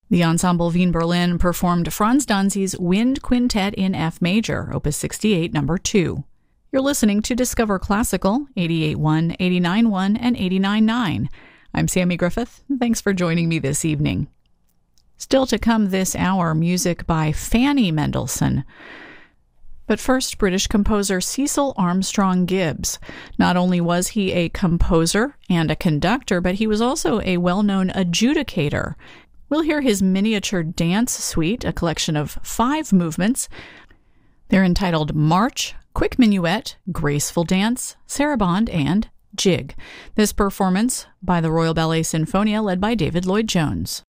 The Ensemble Wien Berlin performed Franz Danzi's Wind Quintet in F major, Opus 68, number 2. You're listening to Discover Classical, 88.1, 89.1, and 89.9. I'm Sammy Griffith. Thanks for joining me this evening. Still to come this hour, music by Fanny Mendelssohn. But first, British composer Cecil Armstrong Gibbs. Not only was he a composer and a conductor, but he was also a well-known adjudicator. We'll hear his miniature dance suite, a collection of 5 movements. They're entitled March, Quick Minuet, Graceful Dance, Sarabande, and Jig. This performance by the Royal Ballet Sinfonia led by David Lloyd-Jones.